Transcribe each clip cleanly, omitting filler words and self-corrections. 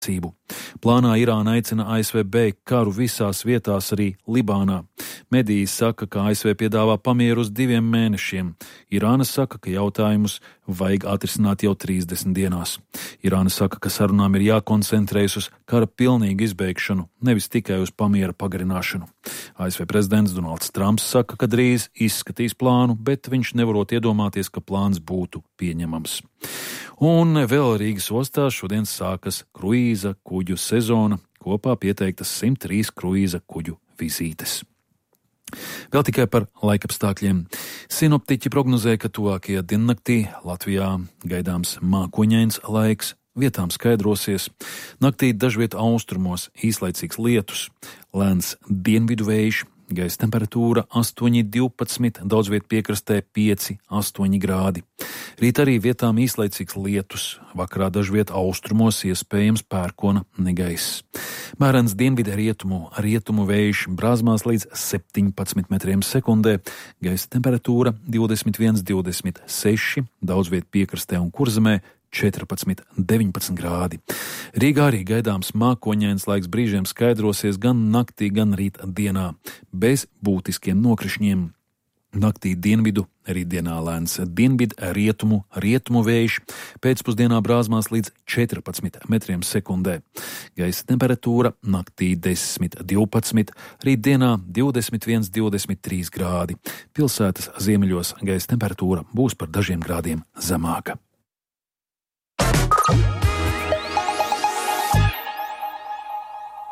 Plānā Irāna aicina ASV beigt karu visās vietās, arī Libānā. Mediji saka, ka ASV piedāvā pamieru uz 2 mēnešiem. Irāna saka, ka jautājumus vajag atrisināt jau 30 dienās. Irāna saka, ka sarunām ir jākoncentrējas uz kara pilnīgu izbeigšanu, nevis tikai uz pamiera pagarināšanu. ASV prezidents Donalds Trumps saka, ka drīz izskatīs plānu, bet viņš nevarot iedomāties, ka plāns būtu pieņemams. Un vēl Rīgas ostā šodien sākas kruīza kuģu sezona. Kopā pieteiktas 103 kruīza kuģu vizītes. Vēl tikai par laikapstākļiem. Sinoptiķi prognozē, ka tuvākajā diennaktī Latvijā gaidāms mākoņains laiks, vietām skaidrosies. Naktī dažviet austrumos īslaicīgs lietus, lēns dienvidu vējš, gaisa temperatūra 8–12, daudzviet piekrastē 5–8 grādi. Rīt arī vietām īslaicīgs lietus, vakarā dažviet austrumos iespējams pērkona negaiss. Mērens dienvidu rietumu vējš brāzmās līdz 17 metriem sekundē, gaisa temperatūra 21–26, daudzviet piekrastē un Kurzemē 14–19 grādi. Rīgā arī gaidāms mākoņains laiks, brīžiem skaidrosies gan naktī, gan rīt dienā, bez būtiskiem nokrišņiem. Naktī dienvidu, rītdienā lēns dienvidu rietumu vējš, pēcpusdienā brāzmās līdz 14 metriem sekundē. Gaisa temperatūra naktī 10–12, rītdienā 21–23 grādi. Pilsētas ziemeļos gaisa temperatūra būs par dažiem grādiem zemāka.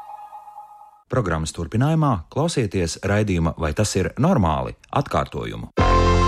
Programmas turpinājumā klausieties raidījuma Vai tas ir normāli? Atkārtojumu.